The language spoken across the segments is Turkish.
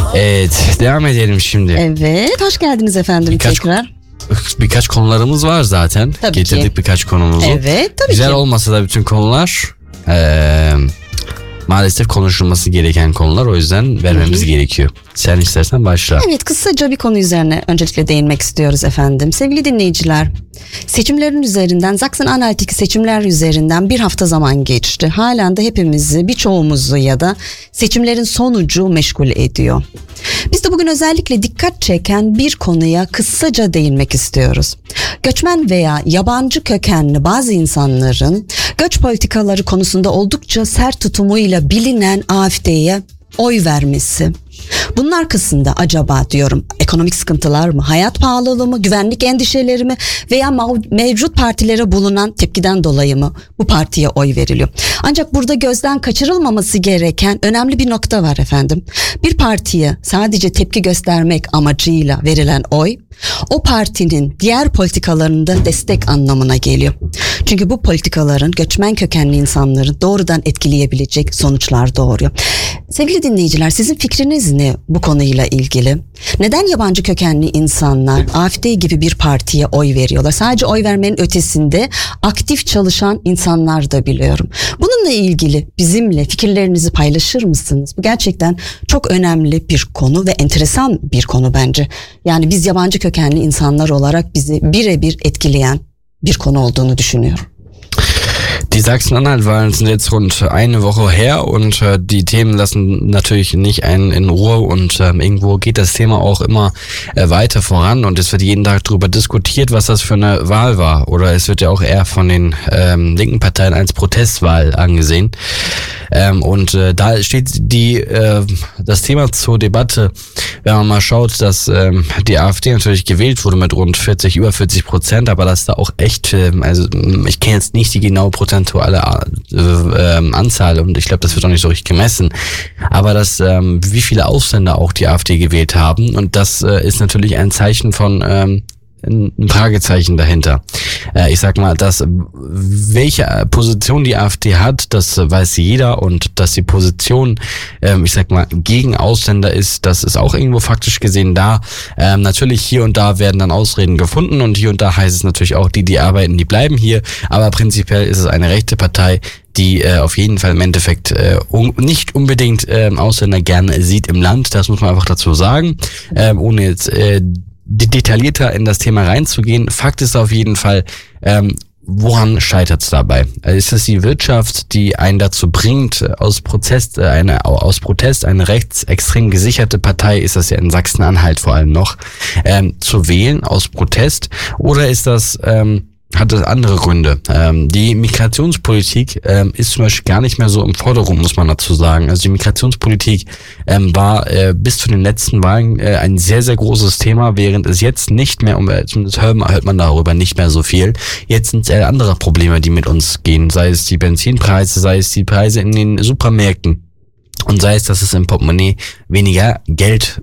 Evet, devam edelim şimdi. Evet, hoş geldiniz efendim tekrar. Birkaç konularımız var zaten. Tabii Getirdik ki. birkaç konumuzu. Evet, tabii Güzel ki. olmasa da bütün konular maalesef konuşulması gereken konular, o yüzden vermemiz gerekiyor. Sen istersen başla. Evet, kısaca bir konu üzerine öncelikle değinmek istiyoruz efendim. Sevgili dinleyiciler, seçimlerin üzerinden, Sachsen-Anhalt'taki seçimler üzerinden bir hafta zaman geçti. Halen de hepimizi, birçoğumuzu ya da seçimlerin sonucu meşgul ediyor. Biz de bugün özellikle dikkat çeken bir konuya kısaca değinmek istiyoruz. Göçmen veya yabancı kökenli bazı insanların göç politikaları konusunda oldukça sert tutumuyla bilinen AfD'ye oy vermesi. Bunun arkasında acaba diyorum ekonomik sıkıntılar mı, hayat pahalılığı mı, güvenlik endişeleri mi veya mevcut partilere bulunan tepkiden dolayı mı bu partiye oy veriliyor? Ancak burada gözden kaçırılmaması gereken önemli bir nokta var efendim. Bir partiye sadece tepki göstermek amacıyla verilen oy, o partinin diğer politikalarında destek anlamına geliyor. Çünkü bu politikaların göçmen kökenli insanları doğrudan etkileyebilecek sonuçlar doğuruyor. Sevgili dinleyiciler, sizin fikriniz ne bu konuyla ilgili? Neden yabancı kökenli insanlar AfD gibi bir partiye oy veriyorlar? Sadece oy vermenin ötesinde aktif çalışan insanlar da biliyorum. Bununla ilgili bizimle fikirlerinizi paylaşır mısınız? Bu gerçekten çok önemli bir konu ve enteresan bir konu bence. Yani biz yabancı kökenli insanlar olarak bizi birebir etkileyen bir konu olduğunu düşünüyorum. Die Sachsen-Anhalt waren jetzt rund eine Woche her und die Themen lassen natürlich nicht einen in Ruhe und irgendwo geht das Thema auch immer weiter voran und es wird jeden Tag darüber diskutiert, was das für eine Wahl war, oder es wird ja auch eher von den linken Parteien als Protestwahl angesehen und da steht das Thema zur Debatte, wenn man mal schaut, dass die AfD natürlich gewählt wurde mit rund über 40%, aber dass da auch echt, also ich kenne jetzt nicht die genaue prozentuale Anzahl und ich glaube, das wird auch nicht so richtig gemessen, aber dass wie viele Ausländer auch die AfD gewählt haben, und das ist natürlich ein Zeichen von ein Fragezeichen dahinter. Ich sag mal, dass welche Position die AfD hat, das weiß jeder, und dass die Position, ich sag mal, gegen Ausländer ist, das ist auch irgendwo faktisch gesehen da. Natürlich hier und da werden dann Ausreden gefunden und hier und da heißt es natürlich auch, die arbeiten, die bleiben hier, aber prinzipiell ist es eine rechte Partei, die auf jeden Fall im Endeffekt nicht unbedingt Ausländer gerne sieht im Land, das muss man einfach dazu sagen, ohne jetzt detaillierter in das Thema reinzugehen. Fakt ist auf jeden Fall, woran scheitert es dabei? Ist es die Wirtschaft, die einen dazu bringt, aus Protest eine rechtsextrem gesicherte Partei, ist das ja in Sachsen-Anhalt vor allem noch, zu wählen aus Protest? Oder ist das hat das andere Gründe. Die Migrationspolitik ist zum Beispiel gar nicht mehr so im Vordergrund, muss man dazu sagen. Also die Migrationspolitik war bis zu den letzten Wahlen ein sehr, sehr großes Thema, während es jetzt nicht mehr, zumindest hört man darüber nicht mehr so viel. Jetzt sind es andere Probleme, die mit uns gehen, sei es die Benzinpreise, sei es die Preise in den Supermärkten. Und sei es, dass es im Portemonnaie weniger Geld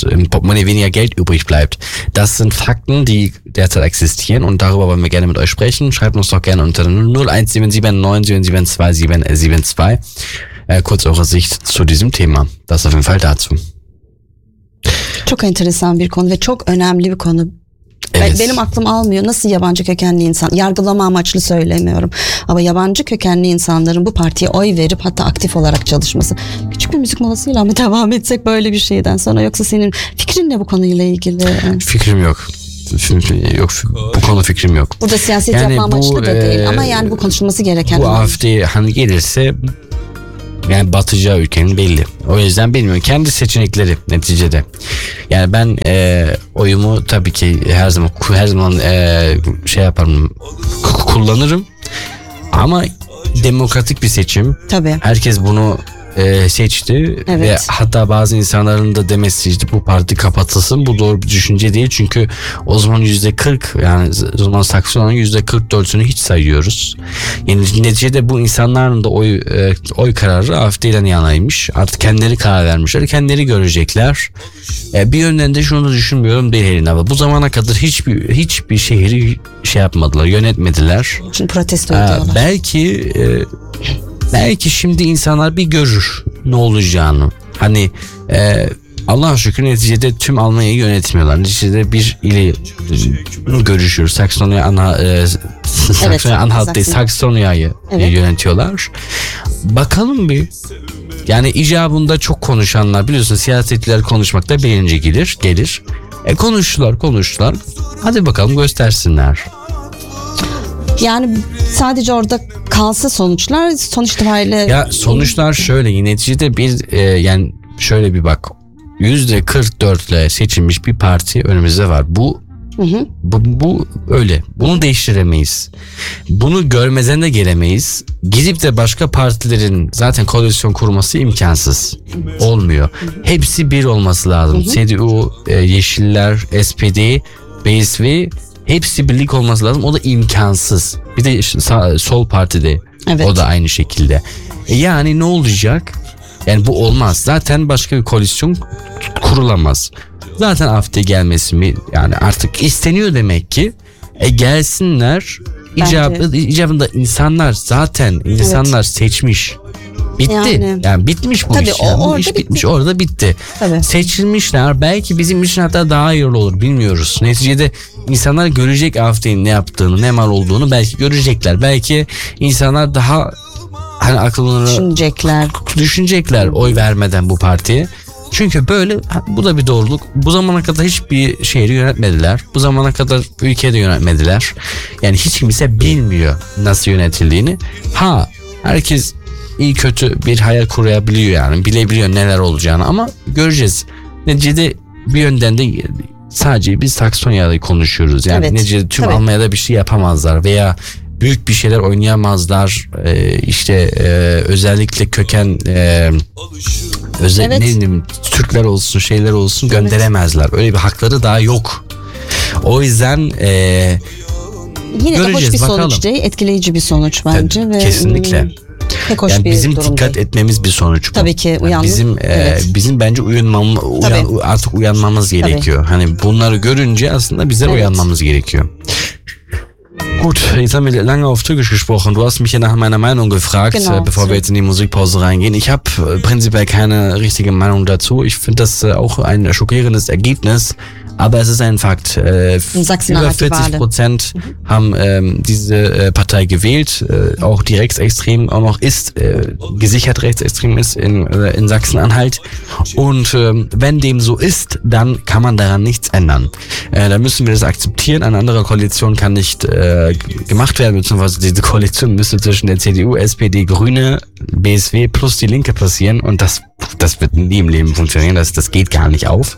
übrig bleibt. Das sind Fakten, die derzeit existieren, und darüber wollen wir gerne mit euch sprechen. Schreibt uns doch gerne unter 0177 977 2772 kurz eure Sicht zu diesem Thema. Das auf jeden Fall dazu. Çok enteresan bir konu ve çok önemli bir konu. Evet. Benim aklım almıyor. Nasıl yabancı kökenli insan, yargılama amaçlı söylemiyorum, ama yabancı kökenli insanların bu partiye oy verip hatta aktif olarak çalışması. Küçük bir müzik molasıyla mı devam etsek böyle bir şeyden sonra, yoksa senin fikrin ne bu konuyla ilgili? Fikrim yok. Yok, bu konu fikrim yok. Burada siyaset yani yapma amaçlı da değil, ama yani bu konuşulması gereken. Bu AfD hani gelirse yani batacağı ülkenin belli. O yüzden bilmiyorum. Kendi seçenekleri neticede. Yani ben oyumu tabii ki her zaman şey yaparım, kullanırım. Ama demokratik bir seçim. Tabii. Herkes bunu seçti, evet. Ve hatta bazı insanların da demesi işte bu parti kapatılsın, bu doğru bir düşünce değil, çünkü o zaman %40, yani o zaman Sakson'un %44'ünü hiç sayıyoruz. Yani neticede bu insanların da oy kararı AfD'den yanaymış. Artık kendileri karar vermişler, kendileri görecekler. Bir yönden de şunu da düşünmüyorum değil, ama bu zamana kadar hiçbir şehri şey yapmadılar, yönetmediler. Şimdi protesto ediyorlar. Belki şimdi insanlar bir görür ne olacağını. Hani Allah'a şükür neticede tüm Almanya'yı yönetmiyorlar. Neticede bir ili görüşüyoruz. Saksonya'yı Saksonya'yı yönetiyorlar. Bakalım bir. Yani icabında çok konuşanlar, biliyorsun siyasetçiler konuşmakta birinci gelir. Konuştular. Hadi bakalım göstersinler. Yani sadece orada kalsa sonuç itibariyle... Ya sonuçlar şöyle, neticede yani şöyle bir bak. %44'le seçilmiş bir parti önümüzde var. Bu öyle. Bunu değiştiremeyiz. Bunu görmezden de gelemeyiz. Gidip de başka partilerin zaten koalisyon kurması imkansız. Olmuyor. Hepsi bir olması lazım. CDU, Yeşiller, SPD, BSV hepsi birlik olması lazım. O da imkansız. Bir de sol partide o da aynı şekilde. Yani ne olacak? Yani bu olmaz. Zaten başka bir koalisyon kurulamaz. Zaten AfD gelmesi mi? Yani artık isteniyor demek ki. Gelsinler. İcabında insanlar seçmiş. Bitti. Yani bitmiş bu iş. Bu iş bitmiş. Orada bitti. Tabii. Seçilmişler. Belki bizim için hatta daha iyi olur. Bilmiyoruz. Neticede insanlar görecek AfD'nin ne yaptığını, ne mal olduğunu belki görecekler. Belki insanlar daha akıllarını düşünecekler oy vermeden bu partiye. Çünkü böyle, bu da bir doğruluk. Bu zamana kadar hiçbir şehri yönetmediler. Bu zamana kadar ülkeyi de yönetmediler. Yani hiç kimse bilmiyor nasıl yönetildiğini. Herkes iyi kötü bir hayal kurabiliyor yani. Bilebiliyor neler olacağını ama göreceğiz. Neticede bir yönden de sadece biz Saksonya'da konuşuyoruz. Yani neticede tüm Almanya'da bir şey yapamazlar veya büyük bir şeyler oynayamazlar. Özellikle köken Türkler olsun, şeyler olsun gönderemezler. Öyle bir hakları daha yok. O yüzden yine de hoş bir sonuç değil, etkileyici bir sonuç bence. Kesinlikle. Pek hoş yani bir bizim durum dikkat değil. Etmemiz bir sonuç bu. Tabii ki uyandık. Bizim bence artık uyanmamız gerekiyor. Hani bunları görünce aslında bizler uyanmamız gerekiyor. Gut, jetzt haben wir lange auf Türkisch gesprochen. Du hast mich ja nach meiner Meinung gefragt, bevor wir jetzt in die Musikpause reingehen. Ich habe prinzipiell keine richtige Meinung dazu. Ich finde das auch ein schockierendes Ergebnis, aber es ist ein Fakt. Über 40% haben diese Partei gewählt, auch die rechtsextrem auch noch ist, gesichert rechtsextrem ist in Sachsen-Anhalt. Und wenn dem so ist, dann kann man daran nichts ändern. Da müssen wir das akzeptieren. Eine andere Koalition kann nicht gemacht werden, beziehungsweise diese Koalition müsste zwischen der CDU, SPD, Grüne, BSW plus die Linke passieren und das wird nie im Leben funktionieren, das geht gar nicht auf.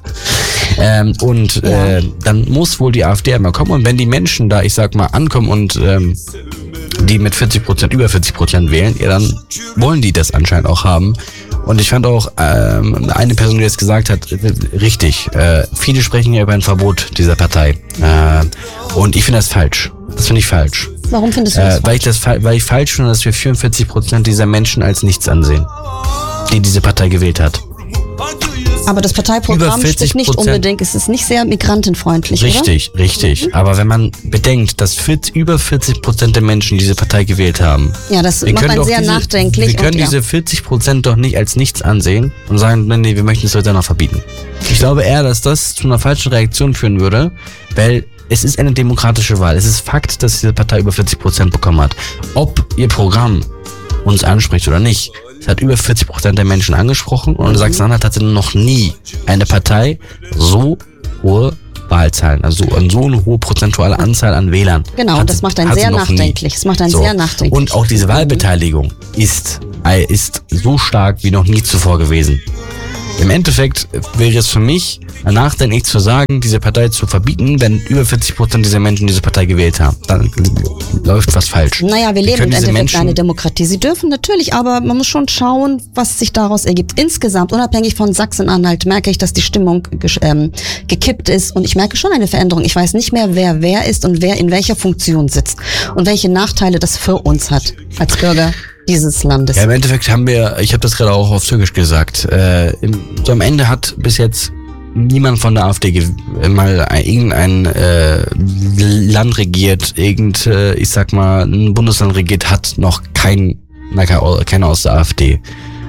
Dann muss wohl die AfD einmal kommen und wenn die Menschen da, ich sag mal, ankommen und die mit 40%, über 40% wählen, dann wollen die das anscheinend auch haben. Und ich fand auch eine Person, die jetzt gesagt hat, richtig, viele sprechen ja über ein Verbot dieser Partei. Und ich finde das falsch. Das finde ich falsch. Warum findest du das falsch? Weil ich falsch finde, dass wir 44% dieser Menschen als nichts ansehen, die diese Partei gewählt hat. Aber das Parteiprogramm spricht nicht unbedingt, es ist nicht sehr migrantenfreundlich, richtig, oder? Richtig. Aber wenn man bedenkt, dass über 40% der Menschen diese Partei gewählt haben. Ja, das macht einen sehr nachdenklich. Wir können diese 40% doch nicht als nichts ansehen und sagen, nee, wir möchten es heute noch verbieten. Ich glaube eher, dass das zu einer falschen Reaktion führen würde, weil es ist eine demokratische Wahl. Es ist Fakt, dass diese Partei über 40% bekommen hat. Ob ihr Programm uns anspricht oder nicht, es hat über 40% der Menschen angesprochen und Sachsen-Anhalt hatte noch nie eine Partei so hohe Wahlzahlen, also so eine hohe prozentuale Anzahl an Wählern. Genau, das macht einen sehr nachdenklich. Es macht einen sehr nachdenklich. Und auch diese Wahlbeteiligung ist so stark wie noch nie zuvor gewesen. Im Endeffekt wäre es für mich nachdenklich zu sagen, diese Partei zu verbieten, wenn über 40% dieser Menschen diese Partei gewählt haben. Dann läuft was falsch. Naja, wir leben im Endeffekt eine Demokratie. Sie dürfen natürlich, aber man muss schon schauen, was sich daraus ergibt. Insgesamt, unabhängig von Sachsen-Anhalt, merke ich, dass die Stimmung gekippt ist und ich merke schon eine Veränderung. Ich weiß nicht mehr, wer ist und wer in welcher Funktion sitzt und welche Nachteile das für uns hat als Bürger dieses Landes. Ja, im Endeffekt ich habe das gerade auch auf Türkisch gesagt, so am Ende hat bis jetzt niemand von der AfD mal irgendein Land regiert, ich sag mal, ein Bundesland regiert, hat noch keiner aus der AfD.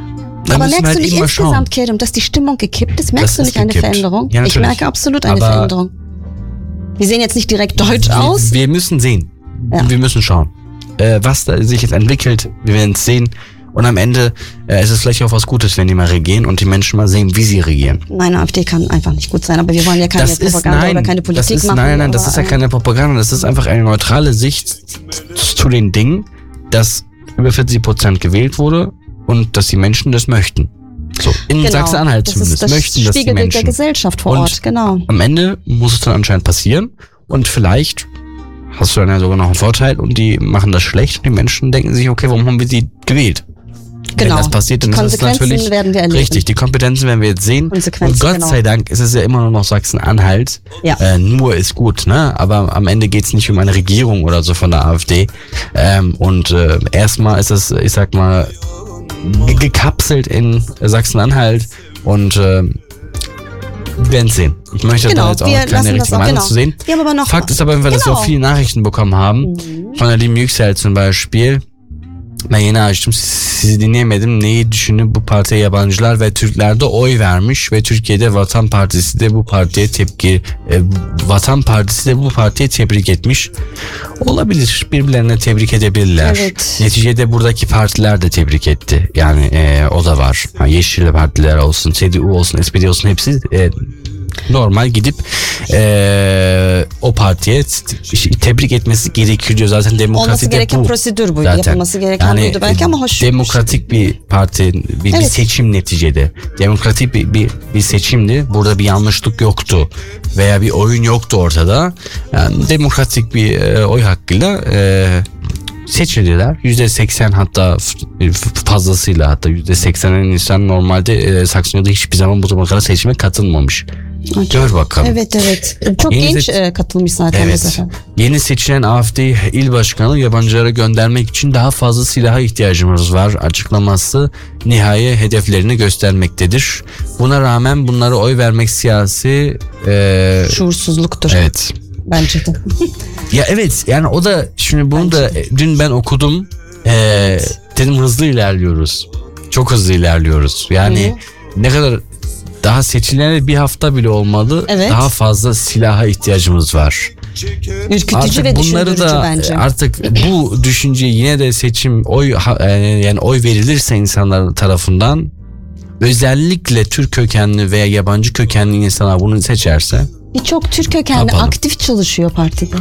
Da Aber müssen wir merkst halt du nicht eben mal schauen. insgesamt, Kerim, dass die Stimmung gekippt ist? Merkst Das du ist nicht eine gekippt. Veränderung? Ja, Ich natürlich. merke absolut eine Aber Veränderung. Wir sehen jetzt nicht direkt deutsch aus. Wir müssen sehen. Ja. Wir müssen schauen, was da sich jetzt entwickelt. Wir werden es sehen. Und am Ende ist es vielleicht auch was Gutes, wenn die mal regieren und die Menschen mal sehen, wie sie regieren. Nein, AfD kann einfach nicht gut sein, aber wir wollen ja keine Propaganda oder keine Politik machen. Nein, das ist ja keine Propaganda. Das ist einfach eine neutrale Sicht zu den Dingen, dass über 40% gewählt wurde und dass die Menschen das möchten. So, in Sachsen-Anhalt zumindest das möchten das die Spiegelbild Menschen. der Gesellschaft vor Ort, genau. Am Ende muss es dann anscheinend passieren und vielleicht hast du dann ja sogar noch einen Vorteil und die machen das schlecht und die Menschen denken sich, okay, warum haben wir sie gewählt? Genau. Wenn das passiert, dann ist es natürlich werden wir erleben. richtig. Die Kompetenzen werden wir jetzt sehen. Und Gott sei Dank ist es ja immer noch Sachsen-Anhalt. Ja. Nur ist gut, ne? Aber am Ende geht es nicht um eine Regierung oder so von der AfD. Erstmal ist es, ich sag mal, gekapselt in Sachsen-Anhalt und wir werden sehen. Ich möchte da jetzt auch keine richtige Meinung zu sehen. Wir haben aber noch Fakt ist aber, dass wir auch viele Nachrichten bekommen haben. Von der lieben Yüksel zum Beispiel. Ben yeni açtım, sizi dinleyemedim. Neyi düşünün, bu partiye yabancılar ve Türkler de oy vermiş ve Türkiye'de Vatan Partisi de bu partiye tebrik etmiş. Olabilir, birbirlerine tebrik edebilirler. Evet. Neticede buradaki partiler de tebrik etti. Yani o da var. Yeşil partiler olsun, CDU olsun, SPD olsun hepsi normal gidip o partiye tebrik etmesi gerekiyor diyor. Zaten demokrasi olması gereken prosedür buydu. Yapılması gereken buydu belki ama hoş. Demokratik bir parti, bir seçim neticede. Demokratik bir seçimdi. Burada bir yanlışlık yoktu. Veya bir oyun yoktu ortada. Yani demokratik bir oy hakkıyla seçildiler. %80 hatta fazlasıyla, hatta %80'in insan normalde Saksonya'da hiçbir zaman bu zamana kadar seçime katılmamış. Gör bakalım. Evet. Çok genç katılmış zaten bu sefer. Yeni seçilen AfD il başkanı yabancılara göndermek için daha fazla silaha ihtiyacımız var açıklaması nihai hedeflerini göstermektedir. Buna rağmen bunlara oy vermek siyasi şuursuzluktur. Evet. Bence de. Ya evet, yani o da şimdi bunu da dün ben okudum. Dedim hızlı ilerliyoruz. Çok hızlı ilerliyoruz. Yani ne kadar daha seçilene bir hafta bile olmadı. Evet. Daha fazla silaha ihtiyacımız var. Ürkütücü artık ve bunları düşündürücü da bence. Artık bu düşünce yine de seçim yani oy verilirse insanların tarafından, özellikle Türk kökenli veya yabancı kökenli insanlar bunu seçerse, birçok Türk kökenli aktif çalışıyor partide.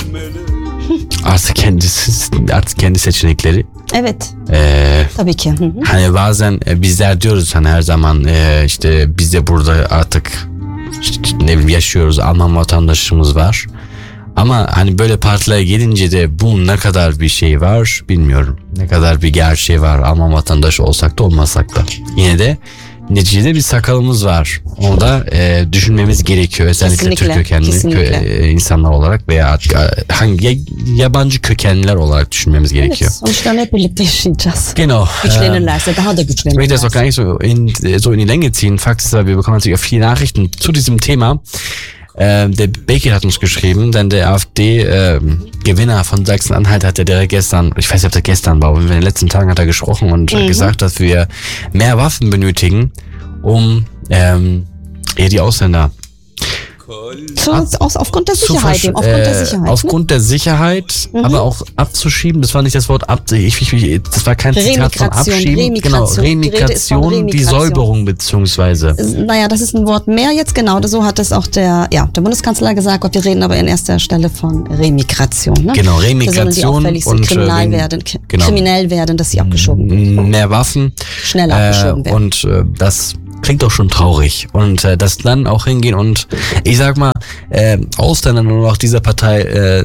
Artık kendi seçenekleri. Evet. Tabii ki. Hani bazen bizler diyoruz hani her zaman işte biz de burada artık işte, ne bileyim yaşıyoruz, Alman vatandaşımız var. Ama hani böyle partilere gelince de bunun ne kadar bir şey var bilmiyorum. Ne kadar bir gerçeği var, Alman vatandaşı olsak da olmasak da. Yine de neticede bir sakalımız var. Onu da düşünmemiz gerekiyor. Özellikle Türk kökenli insanlar olarak veya hangi yabancı kökenliler olarak düşünmemiz gerekiyor. Evet, sonuçlarını hep birlikte yaşayacağız. Genau. Güçlenirlerse, daha da güçlenirlerse. Ich möchte das auch gar nicht so in die Länge ziehen. Fakt ist aber, wir bekommen natürlich auch viele Nachrichten zu diesem Thema. Der Bekir hat uns geschrieben, denn der AfD-Gewinner von Sachsen-Anhalt hat ja direkt gestern, ich weiß nicht, ob das gestern war, aber in den letzten Tagen hat er gesprochen und gesagt, dass wir mehr Waffen benötigen, um die Ausländer aufgrund der Sicherheit. Aufgrund der Sicherheit, aber auch abzuschieben. Das war nicht das Wort das war kein Zitat von abschieben. Genau, Remigration, die Säuberung beziehungsweise. Naja, das ist ein Wort mehr jetzt, genau. So hat es auch der Bundeskanzler gesagt. Wir reden aber in erster Stelle von Remigration. Ne? Genau, Remigration und kriminell werden, dass sie abgeschoben werden. Mehr Waffen. Schneller abgeschoben werden. Und das klingt doch schon traurig. Und das dann auch hingehen und ich sag mal, Ausländer nur noch dieser Partei,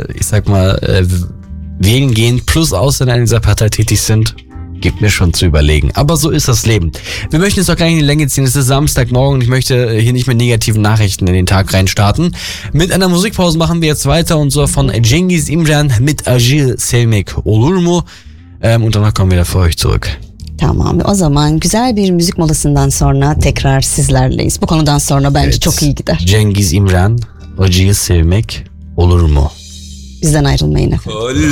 wählen gehen, plus Ausländer in dieser Partei tätig sind, gibt mir schon zu überlegen. Aber so ist das Leben. Wir möchten es doch gar nicht in die Länge ziehen. Es ist Samstagmorgen und ich möchte hier nicht mit negativen Nachrichten in den Tag reinstarten. Mit einer Musikpause machen wir jetzt weiter und so von Cengiz İmren mit Acıyı Sevmek Olur mu? Und danach kommen wir wieder für euch zurück. Tamam, o zaman güzel bir müzik molasından sonra tekrar sizlerleyiz. Bu konudan sonra bence çok iyi gider. Cengiz İmren, Acıyı Sevmek Olur mu? Bizden ayrılmayın efendim.